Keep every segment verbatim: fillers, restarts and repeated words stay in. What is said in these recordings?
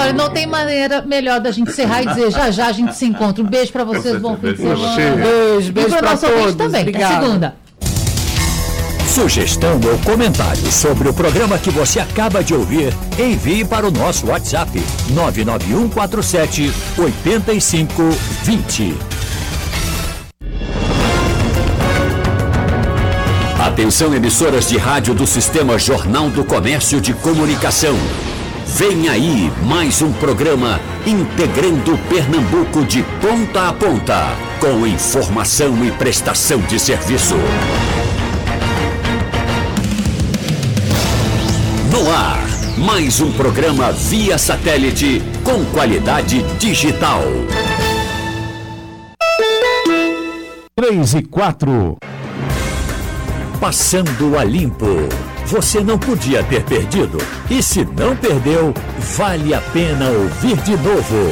Olha, não tem maneira melhor da gente encerrar e dizer já já a gente se encontra. Um beijo para vocês, bom fim de semana. Beijo, beijo para todos. Também, Obrigado. até segunda. Sugestão ou comentário sobre o programa que você acaba de ouvir, envie para o nosso WhatsApp nove nove um quatro sete oito cinco dois zero. Atenção, emissoras de rádio do Sistema Jornal do Comércio de Comunicação. Vem aí mais um programa integrando Pernambuco de ponta a ponta, com informação e prestação de serviço. No ar, mais um programa via satélite com qualidade digital. três e quatro. Passando a limpo. Você não podia ter perdido. E se não perdeu, vale a pena ouvir de novo.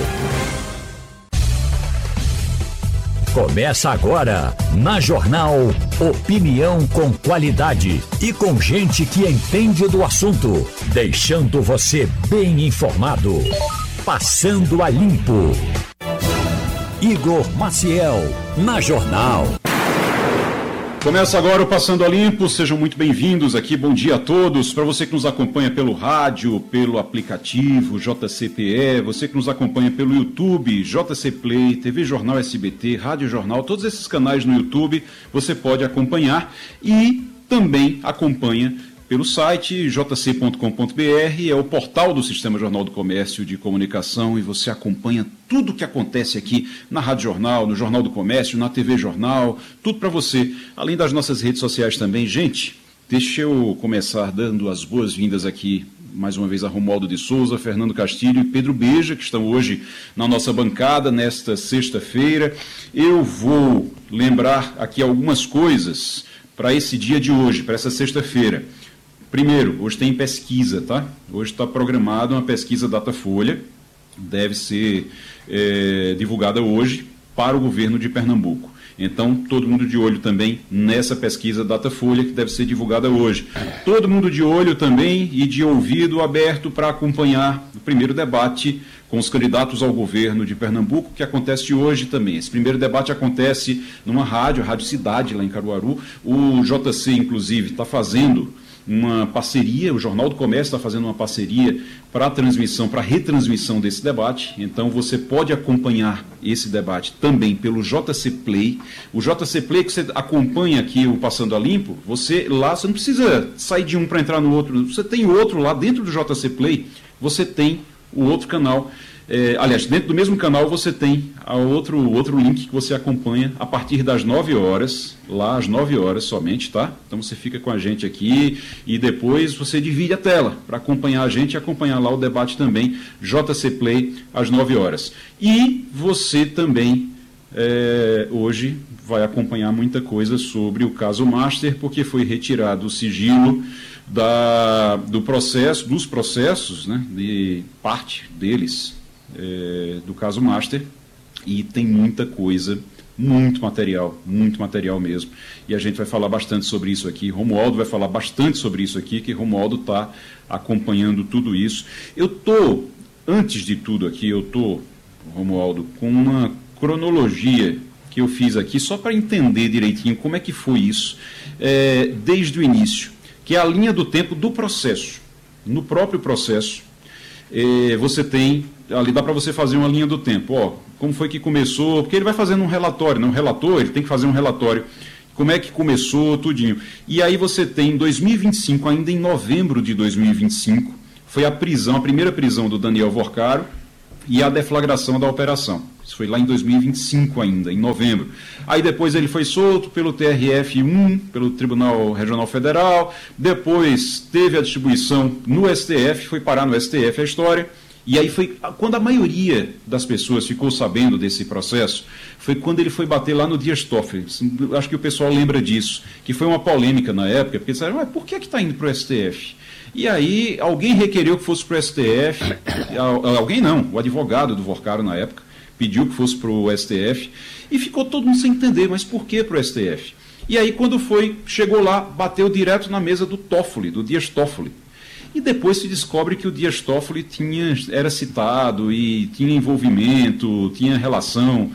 Começa agora, na Jornal, opinião com qualidade e com gente que entende do assunto, deixando você bem informado. Passando a limpo. Igor Maciel, na Jornal. Começa agora o Passando a Limpo, sejam muito bem-vindos aqui, bom dia a todos. Para você que nos acompanha pelo rádio, pelo aplicativo J C P E, você que nos acompanha pelo YouTube, J C Play, T V Jornal S B T, Rádio Jornal, todos esses canais no YouTube você pode acompanhar e também acompanha pelo site j c ponto com ponto b r, é o portal do Sistema Jornal do Comércio de Comunicação e você acompanha tudo o que acontece aqui na Rádio Jornal, no Jornal do Comércio, na T V Jornal, tudo para você, além das nossas redes sociais também. Gente, deixa eu começar dando as boas-vindas aqui, mais uma vez, a Romualdo de Souza, Fernando Castilho e Pedro Beja, que estão hoje na nossa bancada nesta sexta-feira. Eu vou lembrar aqui algumas coisas para esse dia de hoje, para essa sexta-feira. Primeiro, hoje tem pesquisa, tá? Hoje está programada uma pesquisa Datafolha, deve ser é, divulgada hoje para o governo de Pernambuco. Então, todo mundo de olho também nessa pesquisa Datafolha, que deve ser divulgada hoje. Todo mundo de olho também e de ouvido aberto para acompanhar o primeiro debate com os candidatos ao governo de Pernambuco, que acontece hoje também. Esse primeiro debate acontece numa rádio, a Rádio Cidade, lá em Caruaru. O J C, inclusive, está fazendo uma parceria, o Jornal do Comércio está fazendo uma parceria para a transmissão, para a retransmissão desse debate. Então você pode acompanhar esse debate também pelo J C Play. O J C Play que você acompanha aqui o Passando a Limpo, você lá, você não precisa sair de um para entrar no outro, você tem outro lá dentro do J C Play, você tem o outro canal. É, aliás, dentro do mesmo canal você tem a outro, outro link que você acompanha a partir das nove horas, lá às nove horas somente, tá? Então você fica com a gente aqui e depois você divide a tela para acompanhar a gente e acompanhar lá o debate também, J C Play às nove horas. E você também é, hoje vai acompanhar muita coisa sobre o caso Master, porque foi retirado o sigilo da, do processo, dos processos, né, de parte deles, É, do caso Master, e tem muita coisa, muito material, muito material mesmo, e a gente vai falar bastante sobre isso aqui. Romualdo vai falar bastante sobre isso aqui, que Romualdo está acompanhando tudo isso. Eu estou, antes de tudo aqui, eu estou, Romualdo, com uma cronologia que eu fiz aqui, só para entender direitinho como é que foi isso, é, desde o início, que é a linha do tempo do processo. No próprio processo, é, você tem ali, dá para você fazer uma linha do tempo, ó, como foi que começou, porque ele vai fazendo um relatório, não, um relator, ele tem que fazer um relatório, como é que começou, tudinho. E aí você tem em dois mil e vinte e cinco, ainda em novembro de dois mil e vinte e cinco, foi a prisão, a primeira prisão do Daniel Vorcaro e a deflagração da operação. Isso foi lá em dois mil e vinte e cinco ainda, em novembro. Aí depois ele foi solto pelo T R F um, pelo Tribunal Regional Federal, depois teve a distribuição no S T F, foi parar no S T F a história. E aí foi quando a maioria das pessoas ficou sabendo desse processo, foi quando ele foi bater lá no Dias Toffoli. Acho que o pessoal lembra disso, que foi uma polêmica na época, porque disseram, mas por que está indo para o S T F? E aí alguém requereu que fosse para o S T F, alguém não, o advogado do Vorcaro na época, pediu que fosse para o S T F, e ficou todo mundo sem entender, mas por que para o S T F? E aí quando foi, chegou lá, bateu direto na mesa do Toffoli, do Dias Toffoli. E depois se descobre que o Dias Toffoli tinha, era citado e tinha envolvimento, tinha relação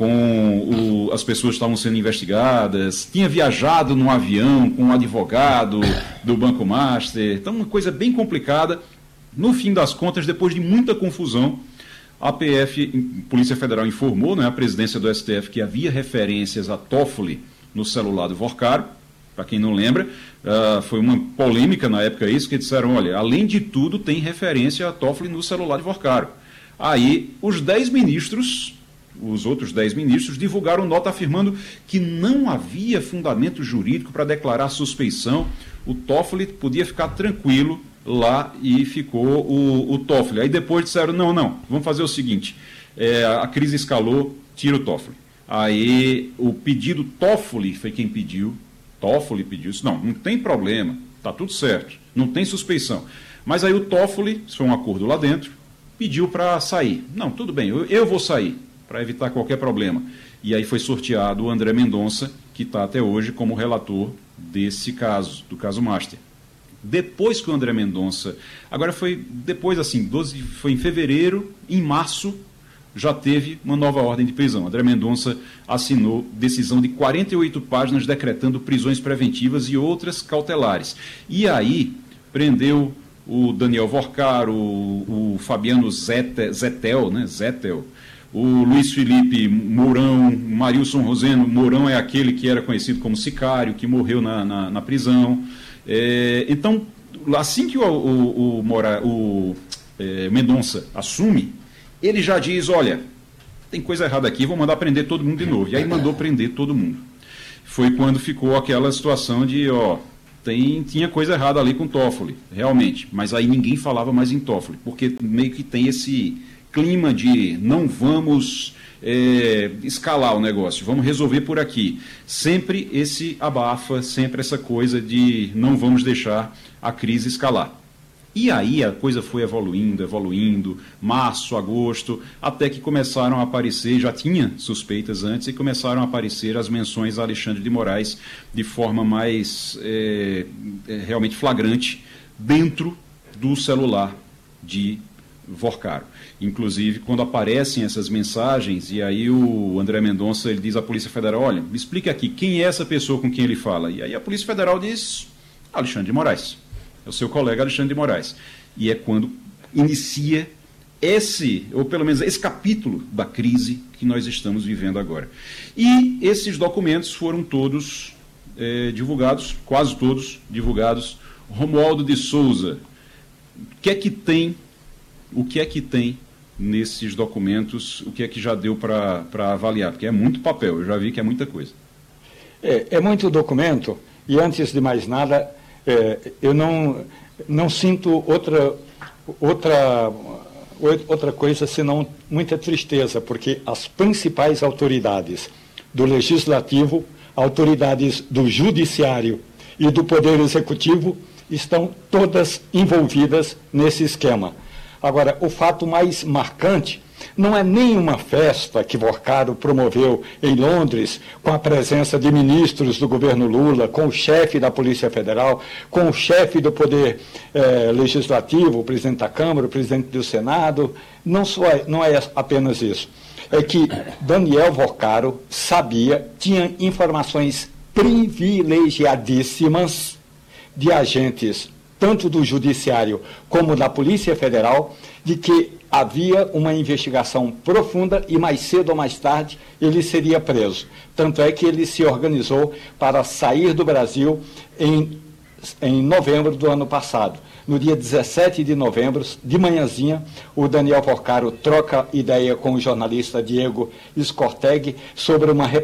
com o, as pessoas que estavam sendo investigadas, tinha viajado num avião com um advogado do Banco Master. Então, uma coisa bem complicada. No fim das contas, depois de muita confusão, a P F, Polícia Federal, informou, né, a presidência do S T F que havia referências a Toffoli no celular do Vorcaro. Para quem não lembra, uh, foi uma polêmica na época isso, que disseram, olha, além de tudo, tem referência a Toffoli no celular de Vorcaro. Aí, os dez ministros, os outros dez ministros, divulgaram nota afirmando que não havia fundamento jurídico para declarar suspeição. O Toffoli podia ficar tranquilo lá e ficou o, o Toffoli. Aí depois disseram, não, não, vamos fazer o seguinte, é, a crise escalou, tira o Toffoli. Aí o pedido, Toffoli foi quem pediu, Toffoli pediu isso, não, não tem problema, está tudo certo, não tem suspeição. Mas aí o Toffoli, isso foi um acordo lá dentro, pediu para sair. Não, tudo bem, eu, eu vou sair, para evitar qualquer problema. E aí foi sorteado o André Mendonça, que está até hoje como relator desse caso, do caso Master. Depois que o André Mendonça, agora foi depois assim, doze, foi em fevereiro, em março, já teve uma nova ordem de prisão. André Mendonça assinou decisão de quarenta e oito páginas decretando prisões preventivas e outras cautelares. E aí prendeu o Daniel Vorcaro, o, o Fabiano Zete, Zetel, né? Zetel, o Luiz Felipe Mourão, o Marilson Roseno. Mourão é aquele que era conhecido como sicário, que morreu na, na, na prisão. É, então, assim que o, o, o, Mora, o é, Mendonça assume, ele já diz, olha, tem coisa errada aqui, vou mandar prender todo mundo de novo. E aí mandou prender todo mundo. Foi quando ficou aquela situação de, ó, tem, tinha coisa errada ali com Toffoli, realmente. Mas aí ninguém falava mais em Toffoli, porque meio que tem esse clima de não vamos é, escalar o negócio, vamos resolver por aqui. Sempre esse abafa, sempre essa coisa de não vamos deixar a crise escalar. E aí a coisa foi evoluindo, evoluindo, março, agosto, até que começaram a aparecer, já tinha suspeitas antes, e começaram a aparecer as menções a Alexandre de Moraes de forma mais é, é, realmente flagrante dentro do celular de Vorcaro. Inclusive, quando aparecem essas mensagens, e aí o André Mendonça ele diz à Polícia Federal, olha, me explica aqui, quem é essa pessoa com quem ele fala? E aí a Polícia Federal diz, Alexandre de Moraes. É o seu colega Alexandre de Moraes. E é quando inicia esse, ou pelo menos esse capítulo da crise que nós estamos vivendo agora. E esses documentos foram todos é, divulgados, quase todos divulgados. Romualdo de Souza, o que é que tem, o que é que tem nesses documentos, o que é que já deu para avaliar? Porque é muito papel, eu já vi que é muita coisa. É, é muito documento, e antes de mais nada, É, eu não, não sinto outra, outra, outra coisa senão muita tristeza, porque as principais autoridades do Legislativo, autoridades do Judiciário e do Poder Executivo estão todas envolvidas nesse esquema. Agora, o fato mais marcante não é nenhuma festa que Vorcaro promoveu em Londres, com a presença de ministros do governo Lula, com o chefe da Polícia Federal, com o chefe do Poder eh, Legislativo, o presidente da Câmara, o presidente do Senado. Não, só é, não é apenas isso. É que Daniel Vorcaro sabia, tinha informações privilegiadíssimas de agentes, tanto do Judiciário como da Polícia Federal, de que havia uma investigação profunda e mais cedo ou mais tarde ele seria preso. Tanto é que ele se organizou para sair do Brasil em, em novembro do ano passado. No dia dezessete de novembro, de manhãzinha, o Daniel Vorcaro troca ideia com o jornalista Diego Scorteg sobre uma